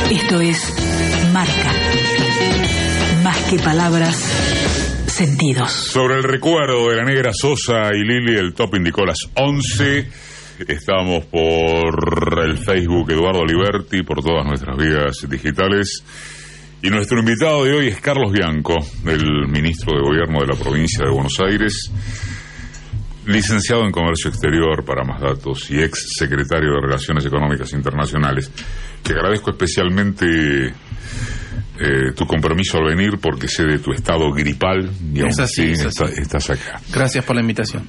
Esto es Marca. Más que palabras, sentidos. Sobre el recuerdo de la negra Sosa y Lili, el top indicó las 11. Estamos por el Facebook Eduardo Liberti, por todas nuestras vías digitales. Y nuestro invitado de hoy es Carlos Bianco, el ministro de Gobierno de la provincia de Buenos Aires, licenciado en Comercio Exterior, para más datos, y ex secretario de Relaciones Económicas Internacionales. Te agradezco especialmente tu compromiso al venir, porque sé de tu estado gripal y aún así estás acá. Gracias por la invitación.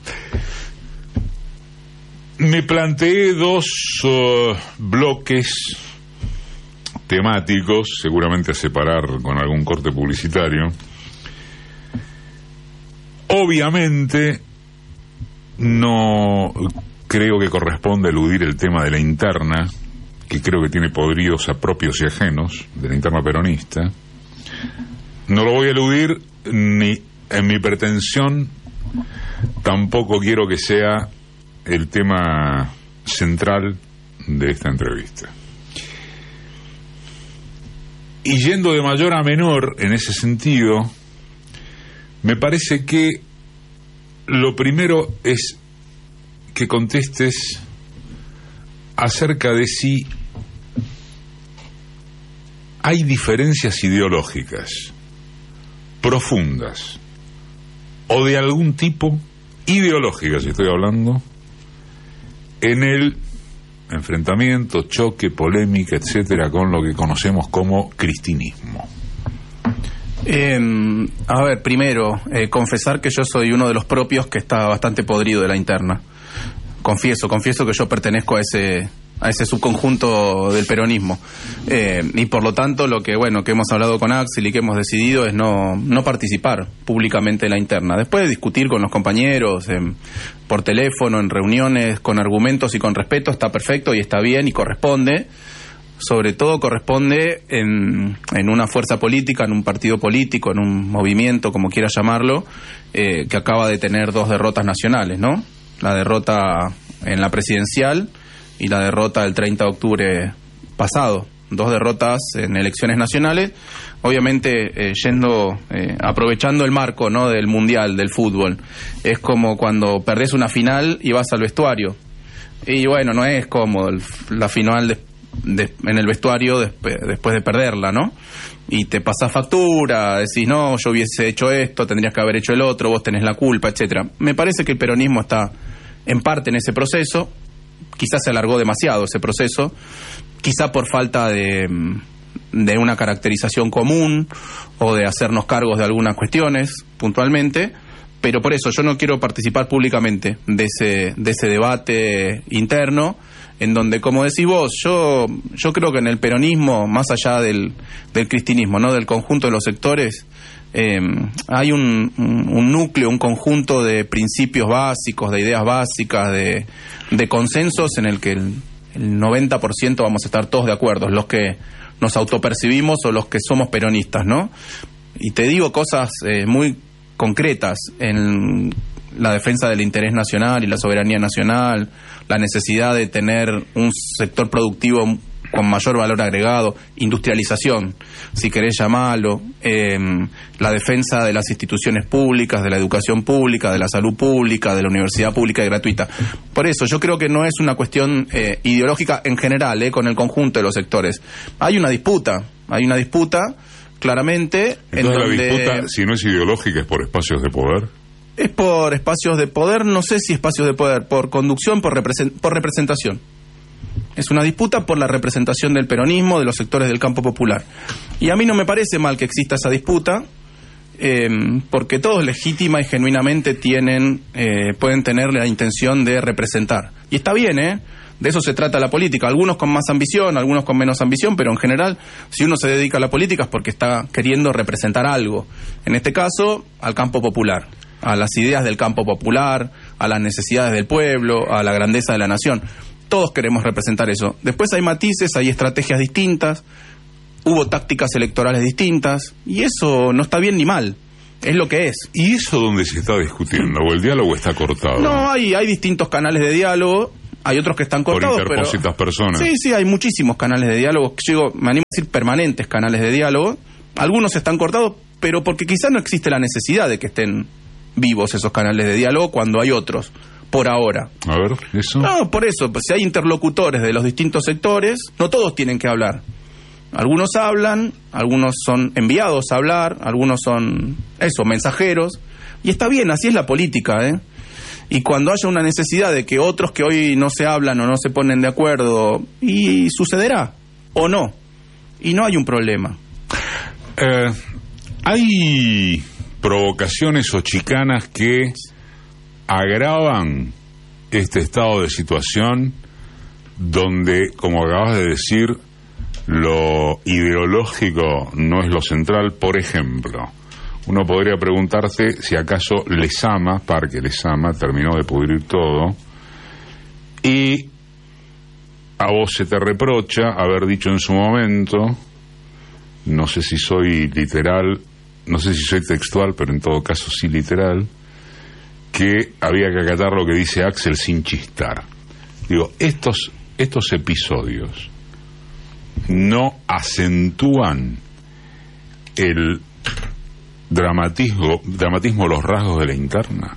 Me planteé dos bloques temáticos, seguramente a separar con algún corte publicitario. Obviamente no creo que corresponda eludir el tema de la interna, que creo que tiene podridos a propios y ajenos, de la interna peronista. No lo voy a eludir, ni en mi pretensión tampoco quiero que sea el tema central de esta entrevista. Y yendo de mayor a menor en ese sentido, me parece que lo primero es que contestes acerca de si hay diferencias ideológicas profundas o de algún tipo, ideológicas estoy hablando, en el enfrentamiento, choque, polémica, etcétera, con lo que conocemos como cristinismo. A ver, primero, confesar que yo soy uno de los propios que está bastante podrido de la interna. Confieso que yo pertenezco a ese subconjunto del peronismo, y por lo tanto lo que hemos hablado con Axel y que hemos decidido es no participar públicamente en la interna. Después de discutir con los compañeros por teléfono, en reuniones, con argumentos y con respeto, está perfecto y está bien y corresponde. Sobre todo corresponde en una fuerza política, en un partido político, en un movimiento, como quiera llamarlo, que acaba de tener 2 derrotas nacionales, ¿no? La derrota en la presidencial y la derrota del 30 de octubre pasado. 2 derrotas en elecciones nacionales, obviamente aprovechando el marco, ¿no?, del mundial, del fútbol. Es como cuando perdés una final y vas al vestuario. Y bueno, no es cómodo la final en el vestuario después de perderla, ¿no? Y te pasás factura, decís, no, yo hubiese hecho esto, tendrías que haber hecho el otro, vos tenés la culpa, etcétera. Me parece que el peronismo está en parte en ese proceso. Quizás se alargó demasiado ese proceso, quizá por falta de una caracterización común o de hacernos cargos de algunas cuestiones puntualmente, pero por eso yo no quiero participar públicamente de ese debate interno, en donde, como decís vos, yo creo que en el peronismo, más allá del cristinismo, ¿no?, del conjunto de los sectores, hay un núcleo, un conjunto de principios básicos, de ideas básicas, de consensos en el que el 90% vamos a estar todos de acuerdo, los que nos autopercibimos o los que somos peronistas, ¿no? Y te digo cosas muy concretas en la defensa del interés nacional y la soberanía nacional, la necesidad de tener un sector productivo con mayor valor agregado, industrialización, si querés llamarlo, la defensa de las instituciones públicas, de la educación pública, de la salud pública, de la universidad pública y gratuita. Por eso, yo creo que no es una cuestión ideológica en general, con el conjunto de los sectores. Hay una disputa, claramente. Entonces la disputa, si no es ideológica, es por espacios de poder. Es por espacios de poder, no sé si espacios de poder, por conducción, por representación. Es una disputa por la representación del peronismo, de los sectores del campo popular. Y a mí no me parece mal que exista esa disputa, porque todos legítima y genuinamente pueden tener la intención de representar. Y está bien, de eso se trata la política. Algunos con más ambición, algunos con menos ambición, pero en general, si uno se dedica a la política es porque está queriendo representar algo. En este caso, al campo popular, a las ideas del campo popular, a las necesidades del pueblo, a la grandeza de la nación. Todos queremos representar eso. Después hay matices, hay estrategias distintas, hubo tácticas electorales distintas, y eso no está bien ni mal, es lo que es. ¿Y eso dónde se está discutiendo? ¿O el diálogo está cortado? No, hay distintos canales de diálogo. hay otros que están cortados. Por interpósitas personas. Sí, hay muchísimos canales de diálogo, me animo a decir permanentes canales de diálogo. Algunos están cortados, pero porque quizás no existe la necesidad de que estén vivos esos canales de diálogo cuando hay otros, por ahora. A ver, ¿eso? No, por eso, pues si hay interlocutores de los distintos sectores, no todos tienen que hablar. Algunos hablan, algunos son enviados a hablar, algunos son, mensajeros. Y está bien, así es la política, ¿eh? Y cuando haya una necesidad de que otros que hoy no se hablan o no se ponen de acuerdo, y sucederá, o no. Y no hay un problema. Hay provocaciones o chicanas que agravan este estado de situación donde, como acabas de decir, lo ideológico no es lo central. Por ejemplo, uno podría preguntarse si acaso Parque Lezama, terminó de pudrir todo y a vos se te reprocha haber dicho en su momento, no sé si soy literal, no sé si soy textual, pero en todo caso sí literal, que había que acatar lo que dice Axel sin chistar. Digo, estos episodios no acentúan el dramatismo, los rasgos de la interna.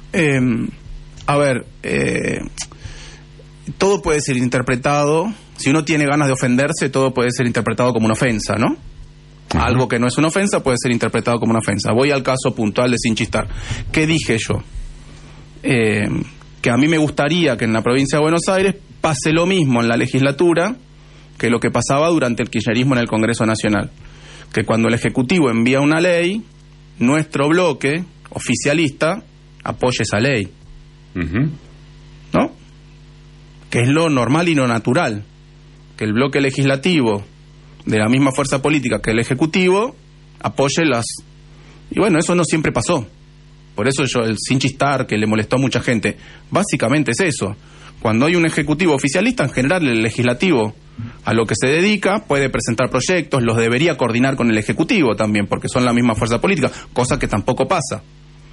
Todo puede ser interpretado, si uno tiene ganas de ofenderse, todo puede ser interpretado como una ofensa, ¿no? Ajá. Algo que no es una ofensa puede ser interpretado como una ofensa. Voy al caso puntual de Sin Chistar. ¿Qué dije yo? Que a mí me gustaría que en la provincia de Buenos Aires pase lo mismo en la legislatura que lo que pasaba durante el kirchnerismo en el Congreso Nacional. Que cuando el Ejecutivo envía una ley, nuestro bloque oficialista apoye esa ley. Uh-huh. ¿No? Que es lo normal y lo natural. Que el bloque legislativo, de la misma fuerza política que el Ejecutivo, apoye las... Y bueno, eso no siempre pasó. Por eso el Sin Chistar, que le molestó a mucha gente, básicamente es eso. Cuando hay un Ejecutivo oficialista, en general el Legislativo a lo que se dedica puede presentar proyectos, los debería coordinar con el Ejecutivo también, porque son la misma fuerza política, cosa que tampoco pasa.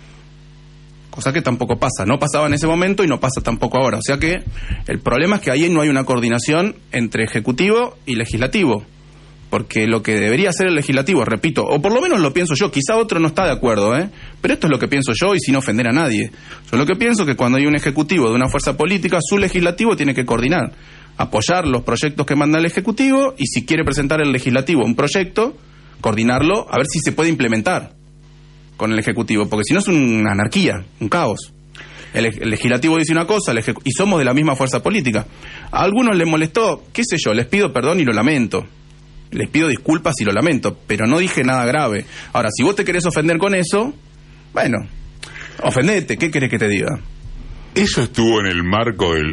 No pasaba en ese momento y no pasa tampoco ahora. O sea que el problema es que ahí no hay una coordinación entre Ejecutivo y Legislativo. Porque lo que debería hacer el Legislativo, repito, o por lo menos lo pienso yo, quizá otro no está de acuerdo, pero esto es lo que pienso yo y sin ofender a nadie. Yo lo que pienso es que cuando hay un Ejecutivo de una fuerza política, su Legislativo tiene que coordinar, apoyar los proyectos que manda el Ejecutivo y si quiere presentar el Legislativo un proyecto, coordinarlo a ver si se puede implementar con el Ejecutivo, porque si no es una anarquía, un caos. El Legislativo dice una cosa y somos de la misma fuerza política. A algunos les molestó, qué sé yo, les pido perdón y lo lamento. Les pido disculpas y lo lamento, pero no dije nada grave. Ahora, si vos te querés ofender con eso, bueno, ofendete, ¿qué querés que te diga? Eso estuvo en el marco del,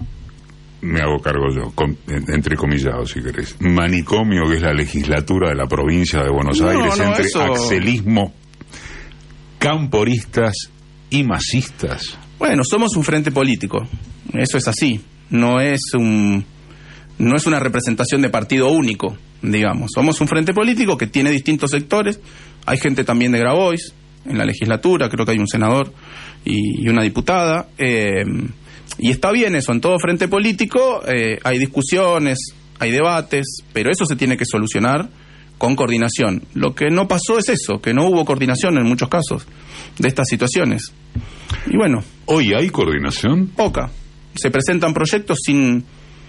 me hago cargo yo, entrecomillado si querés, manicomio que es la legislatura de la provincia de Buenos Aires, entre eso... axelismo, camporistas y masistas. Bueno, somos un frente político, eso es así, no es una representación de partido único, digamos. Somos un frente político que tiene distintos sectores. Hay gente también de Grabois en la legislatura, creo que hay un senador y una diputada. Y está bien eso, en todo frente político hay discusiones, hay debates, pero eso se tiene que solucionar con coordinación. Lo que no pasó es eso, que no hubo coordinación en muchos casos de estas situaciones. Y bueno. ¿Hoy hay coordinación? Poca. Se presentan proyectos sin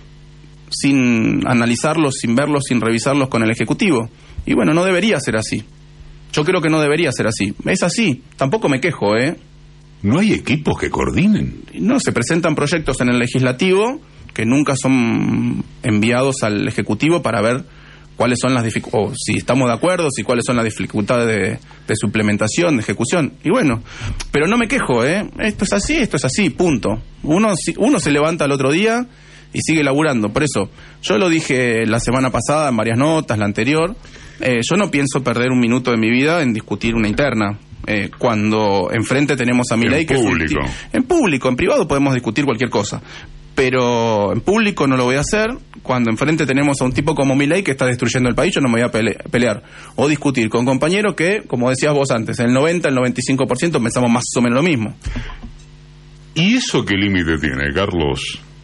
analizarlos, sin verlos, sin revisarlos con el Ejecutivo. Y bueno, no debería ser así. Yo creo que no debería ser así. Es así. Tampoco me quejo, ¿No hay equipos que coordinen? No, se presentan proyectos en el Legislativo que nunca son enviados al Ejecutivo para ver cuáles son las dificultades, o si estamos de acuerdo, si cuáles son las dificultades de suplementación, de ejecución. Y bueno, pero no me quejo, esto es así, punto. Uno se levanta el otro día y sigue laburando. Por eso, yo lo dije la semana pasada en varias notas, la anterior, yo no pienso perder un minuto de mi vida en discutir una interna. Cuando enfrente tenemos a Milei, que público. En público, en privado podemos discutir cualquier cosa, pero en público no lo voy a hacer. Cuando enfrente tenemos a un tipo como Milei que está destruyendo el país, yo no me voy a pelear o discutir con compañeros que, como decías vos antes, el 90, el 95% pensamos más o menos lo mismo. ¿Y eso qué límite tiene, Carlos?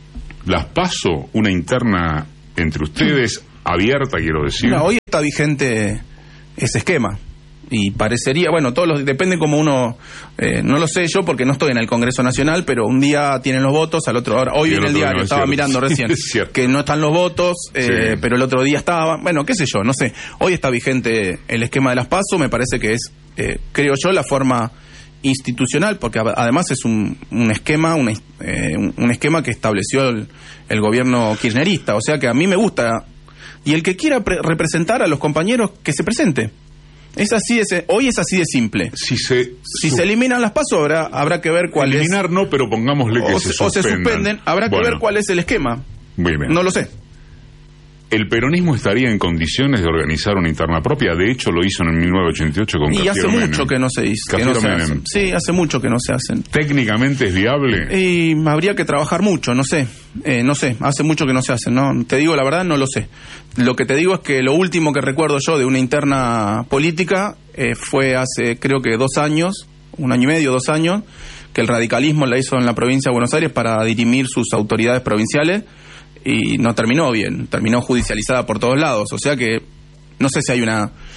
las PASO, una interna entre ustedes, abierta, quiero decir. No, hoy está vigente ese esquema. Y parecería, bueno, depende como uno, no lo sé yo porque no estoy en el Congreso Nacional, pero un día tienen los votos, al otro, hoy viene el diario, estaba mirando recién, que no están los votos, pero el otro día estaba, bueno, qué sé yo, no sé. Hoy está vigente el esquema de las PASO, me parece que es, creo yo, la forma institucional, porque además es un esquema que estableció el gobierno kirchnerista, o sea que a mí me gusta, y el que quiera representar a los compañeros, que se presente. Hoy es así de simple. Si se eliminan las PASO, habrá que ver cuál eliminar es. No, pero pongámosle que se suspenden. Habrá que ver cuál es el esquema. Muy bien. No lo sé. ¿El peronismo estaría en condiciones de organizar una interna propia? De hecho, lo hizo en 1988 con Cafiero Cafiero Menem. Mucho que no se hizo. Sí, hace mucho que no se hacen. ¿Técnicamente es viable? Y habría que trabajar mucho, no sé. Hace mucho que no se hacen. ¿No? Te digo la verdad, no lo sé. Lo que te digo es que lo último que recuerdo yo de una interna política fue hace, creo que 2 años, 1 año y medio, 2 años, que el radicalismo la hizo en la provincia de Buenos Aires para dirimir sus autoridades provinciales. Y no terminó bien, terminó judicializada por todos lados, o sea que no sé si hay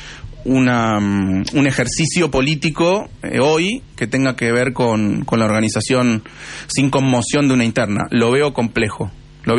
un ejercicio político hoy que tenga que ver con la organización sin conmoción de una interna. Lo veo complejo.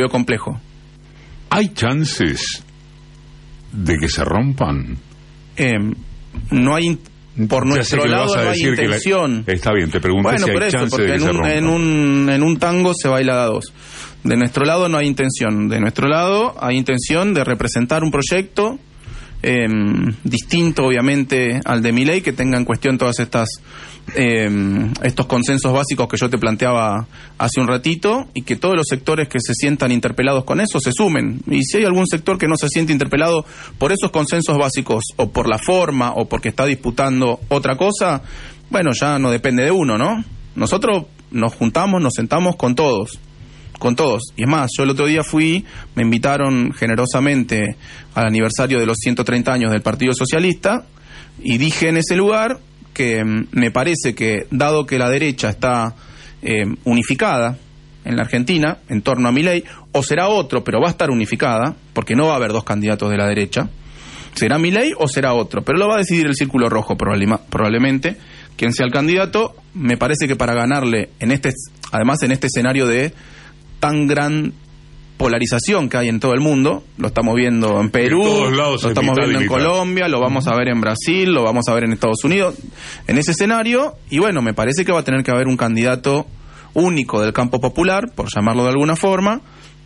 ¿Hay chances de que se rompan? No hay. Por nuestro lado no hay intención. Está bien, te pregunto si hay chances de que se rompan. En un tango se baila a 2. De nuestro lado no hay intención. De nuestro lado hay intención de representar un proyecto distinto, obviamente, al de Milei, que tenga en cuestión todas estos consensos básicos que yo te planteaba hace un ratito, y que todos los sectores que se sientan interpelados con eso se sumen. Y si hay algún sector que no se siente interpelado por esos consensos básicos, o por la forma, o porque está disputando otra cosa, bueno, ya no depende de uno, ¿no? Nosotros nos juntamos, nos sentamos con todos. Y es más, yo el otro día me invitaron generosamente al aniversario de los 130 años del Partido Socialista, y dije en ese lugar que me parece que, dado que la derecha está unificada en la Argentina en torno a Milei, o será otro, pero va a estar unificada, porque no va a haber 2 candidatos de la derecha, será Milei o será otro, pero lo va a decidir el Círculo Rojo probablemente, quien sea el candidato. Me parece que para ganarle, además en este escenario de tan gran polarización que hay en todo el mundo, lo estamos viendo en Perú, lo estamos viendo en Colombia, lo vamos a ver en Brasil, lo vamos a ver en Estados Unidos, en ese escenario, y bueno, me parece que va a tener que haber un candidato único del campo popular, por llamarlo de alguna forma,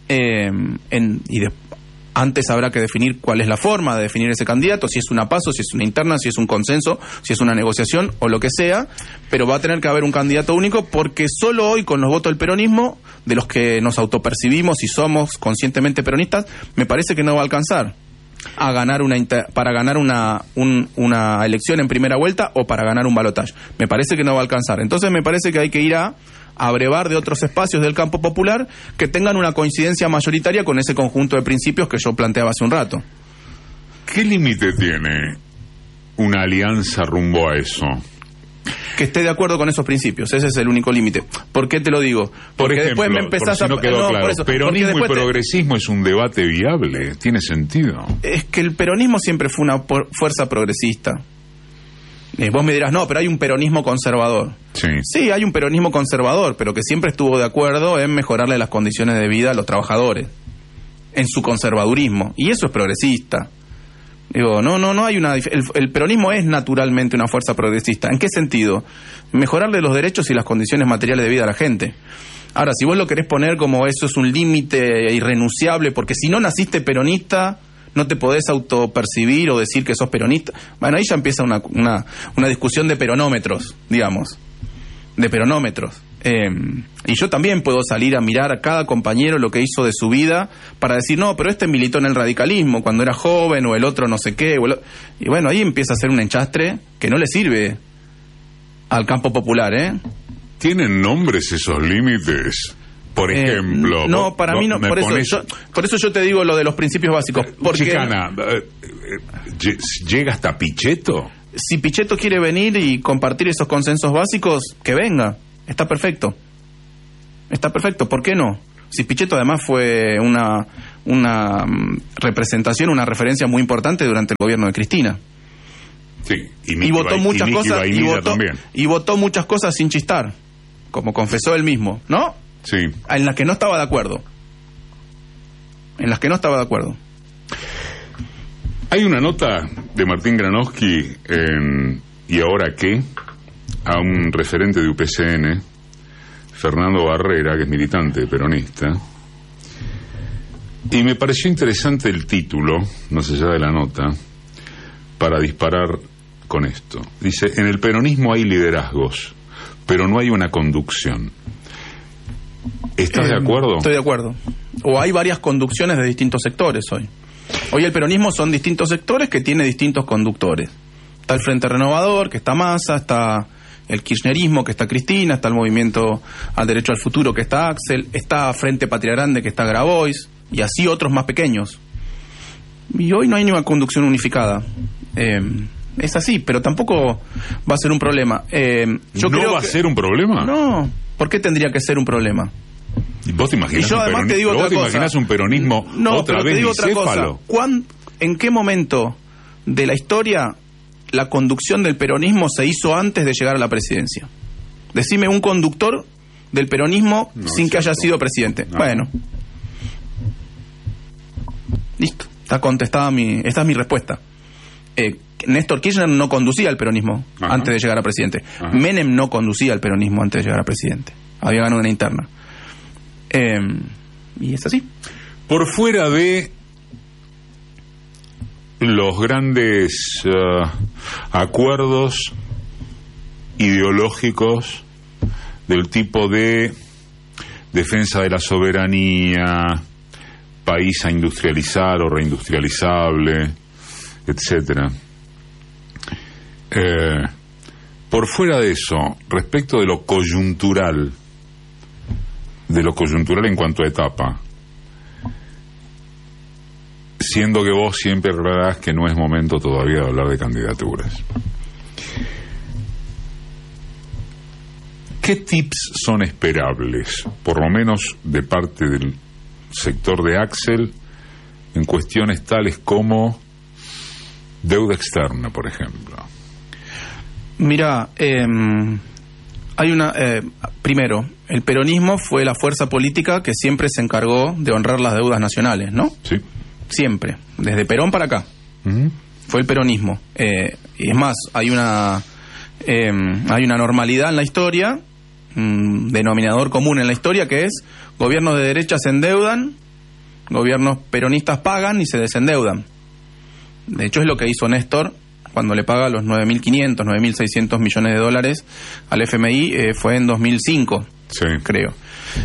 antes habrá que definir cuál es la forma de definir ese candidato, si es una PASO, si es una interna, si es un consenso, si es una negociación o lo que sea, pero va a tener que haber un candidato único, porque solo hoy, con los votos del peronismo, de los que nos autopercibimos y somos conscientemente peronistas, me parece que no va a alcanzar para ganar una elección en primera vuelta o para ganar un balotaje. Me parece que no va a alcanzar. Entonces me parece que hay que ir a brevar de otros espacios del campo popular que tengan una coincidencia mayoritaria con ese conjunto de principios que yo planteaba hace un rato. ¿Qué límite tiene una alianza rumbo a eso? Que esté de acuerdo con esos principios, ese es el único límite. ¿Por qué te lo digo? Porque después me empezás a... Peronismo y progresismo es un debate viable, tiene sentido. Es que el peronismo siempre fue una fuerza progresista. Vos me dirás, no, pero hay un peronismo conservador. Sí, hay un peronismo conservador, pero que siempre estuvo de acuerdo en mejorarle las condiciones de vida a los trabajadores, en su conservadurismo, y eso es progresista. Digo, no hay una... El peronismo es naturalmente una fuerza progresista. ¿En qué sentido? Mejorarle los derechos y las condiciones materiales de vida a la gente. Ahora, si vos lo querés poner como eso es un límite irrenunciable, porque si no naciste peronista, no te podés autopercibir o decir que sos peronista. Bueno, ahí ya empieza una discusión de peronómetros, digamos. De peronómetros. Y yo también puedo salir a mirar a cada compañero lo que hizo de su vida para decir, no, pero este militó en el radicalismo cuando era joven, o el otro no sé qué. Y bueno, ahí empieza a ser un enchastre que no le sirve al campo popular, ¿eh? ¿Tienen nombres esos límites? Por ejemplo... no, para mí no. Por eso yo te digo lo de los principios básicos. Porque Chicana, ¿llega hasta Pichetto? Si Pichetto quiere venir y compartir esos consensos básicos, que venga. Está perfecto. ¿Por qué no? Si Pichetto además fue una representación, una referencia muy importante durante el gobierno de Cristina. Sí, y votó muchas cosas y votó muchas cosas sin chistar, como confesó él mismo, ¿no? Sí. En las que no estaba de acuerdo. Hay una nota de Martín Granowski en ¿Y ahora qué? A un referente de UPCN, Fernando Barrera, que es militante peronista, y me pareció interesante el título, más allá de la nota, para disparar con esto. Dice: en el peronismo hay liderazgos, pero no hay una conducción. ¿Estás de acuerdo? Estoy de acuerdo. O hay varias conducciones de distintos sectores hoy. Hoy el peronismo son distintos sectores que tiene distintos conductores. Está el Frente Renovador, que está Massa, está el kirchnerismo, que está Cristina, está el Movimiento al Derecho al Futuro, que está Axel, está Frente Patria Grande, que está Grabois, y así otros más pequeños. Y hoy no hay ninguna conducción unificada. Es así, pero tampoco va a ser un problema. ¿No va a ser un problema? No, ¿por qué tendría que ser un problema? ¿Y vos te imaginas un peronismo otra vez bicéfalo? ¿En qué momento de la historia la conducción del peronismo se hizo antes de llegar a la presidencia? Decime un conductor del peronismo sin que haya sido presidente. No. Bueno, listo, está contestada esta es mi respuesta. Néstor Kirchner no conducía el peronismo antes de llegar a presidente. Menem no conducía el peronismo antes de llegar a presidente. Había ganado una interna. Y es así. Por fuera de los grandes acuerdos ideológicos del tipo de defensa de la soberanía, país a industrializar o reindustrializable, etcétera. Por fuera de eso, respecto de lo coyuntural en cuanto a etapa, siendo que vos siempre recordás que no es momento todavía de hablar de candidaturas, ¿qué tips son esperables, por lo menos de parte del sector de Axel, en cuestiones tales como deuda externa, por ejemplo? Mira, hay primero, el peronismo fue la fuerza política que siempre se encargó de honrar las deudas nacionales, ¿no? Sí. Siempre, desde Perón para acá. Fue el peronismo. Y es más, hay una normalidad en la historia, un denominador común en la historia, que es: gobiernos de derecha se endeudan, gobiernos peronistas pagan y se desendeudan. De hecho, es lo que hizo Néstor cuando le paga los 9.500, 9.600 millones de dólares al FMI, fue en 2005, sí, creo.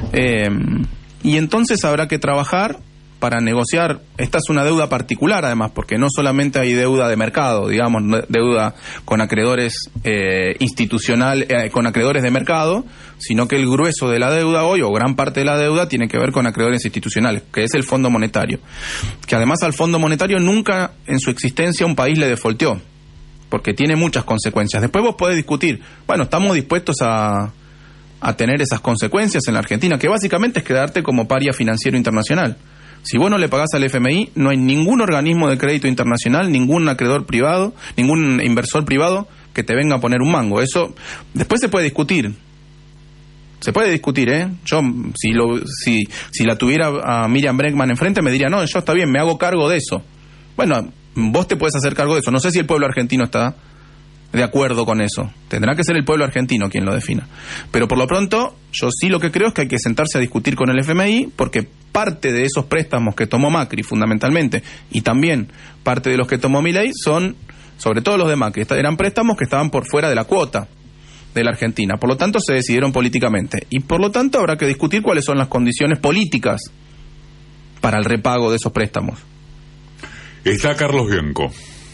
Y entonces habrá que trabajar para negociar. Esta es una deuda particular, además, porque no solamente hay deuda de mercado, digamos, deuda con acreedores con acreedores de mercado, sino que el grueso de la deuda hoy, o gran parte de la deuda, tiene que ver con acreedores institucionales, que es el Fondo Monetario. Que además al Fondo Monetario nunca en su existencia un país le defaulteó, porque tiene muchas consecuencias. Después vos podés discutir, bueno, estamos dispuestos a tener esas consecuencias en la Argentina, que básicamente es quedarte como paria financiero internacional. Si vos no le pagás al FMI, no hay ningún organismo de crédito internacional, ningún acreedor privado, ningún inversor privado que te venga a poner un mango. Eso después se puede discutir. Se puede discutir, ¿eh? Yo, si la tuviera a Miriam Bregman enfrente, me diría: no, yo está bien, me hago cargo de eso. Bueno, vos te podés hacer cargo de eso. No sé si el pueblo argentino está de acuerdo con eso. Tendrá que ser el pueblo argentino quien lo defina. Pero por lo pronto, yo sí lo que creo es que hay que sentarse a discutir con el FMI, porque parte de esos préstamos que tomó Macri, fundamentalmente, y también parte de los que tomó Milei, son, sobre todo los de Macri, eran préstamos que estaban por fuera de la cuota de la Argentina. Por lo tanto, se decidieron políticamente. Y por lo tanto, habrá que discutir cuáles son las condiciones políticas para el repago de esos préstamos. Está Carlos Bianco.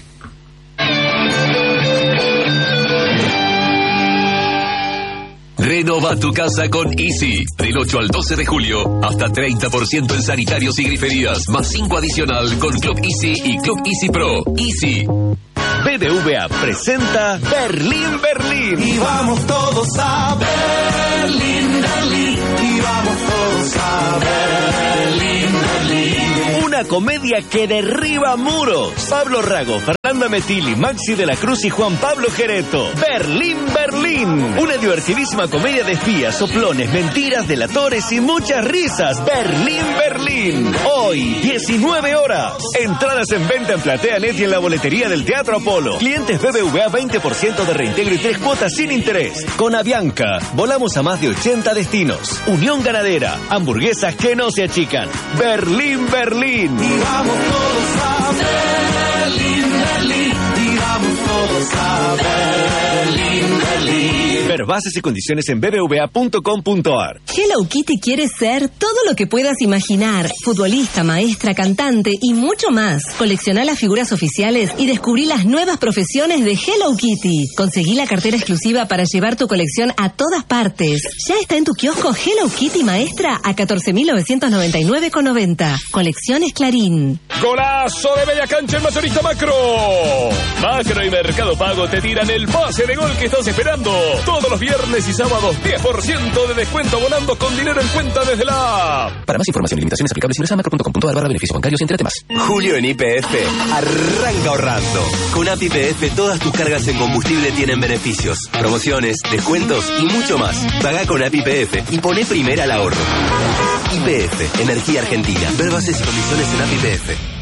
Renova tu casa con Easy. Del 8 al 12 de julio, hasta 30% en sanitarios y griferías, más 5 adicional con Club Easy y Club Easy Pro. Easy. BBVA presenta Berlín, Berlín. Y vamos todos a Berlín, Berlín. Y vamos todos todos a Berlín, Berlín. Una comedia que derriba muros. Pablo Rago, Fernanda Metilli, Maxi de la Cruz y Juan Pablo Gereto. Berlín, Berlín. Una divertidísima comedia de espías, soplones, mentiras, delatores y muchas risas. Berlín, Berlín. Hoy, 19 horas. Entradas en venta en PlateaNet y en la boletería del Teatro Apolo. Clientes BBVA 20% de reintegro y 3 cuotas sin interés. Con Avianca, volamos a más de 80 destinos. Unión Ganadera, hamburguesas que no se achican. Berlín, Berlín. Y vamos todos a Berlín, Berlín. Y vamos todos a Berlín, Berlín. Ver bases y condiciones en bbva.com.ar. Hello Kitty quiere ser todo lo que puedas imaginar. Futbolista, maestra, cantante y mucho más. Colecciona las figuras oficiales y descubrí las nuevas profesiones de Hello Kitty. Conseguí la cartera exclusiva para llevar tu colección a todas partes. Ya está en tu kiosco Hello Kitty Maestra a 14.999,90. Colecciones Clarín. ¡Golazo de media cancha en Mayorista Macro! Macro y Mercado Pago te tiran el pase de gol que estás esperando. Todos los viernes y sábados, 10% de descuento abonando con dinero en cuenta desde la app. Para más información y limitaciones aplicables ingresa a macro.com.ar/beneficios bancarios y entrete más. Julio en YPF arranca ahorrando. Con App YPF todas tus cargas en combustible tienen beneficios, promociones, descuentos y mucho más. Pagá con App YPF y poné primera al ahorro. YPF, Energía Argentina. Ver bases y condiciones en App YPF.